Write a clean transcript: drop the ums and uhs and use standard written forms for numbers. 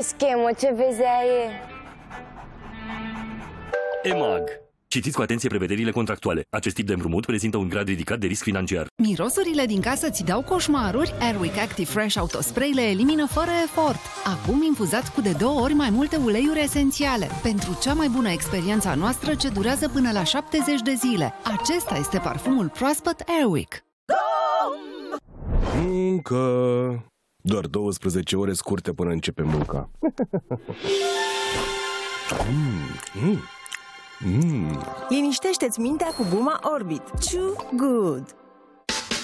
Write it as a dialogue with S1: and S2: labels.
S1: schemă, ce vezi aia e?
S2: EMAG. Citiți cu atenție prevederile contractuale. Acest tip de împrumut prezintă un grad ridicat de risc financiar.
S3: Mirosurile din casă ți dau coșmaruri? Airwick Active Fresh Autospray le elimină fără efort. Acum infuzați cu de 2 ori mai multe uleiuri esențiale. Pentru cea mai bună experiență a noastră ce durează până la 70 de zile. Acesta este parfumul proaspăt Airwick.
S4: Încă doar 12 ore scurte până începe munca.
S5: Liniștește-ți mintea cu guma Orbit. Chew Good.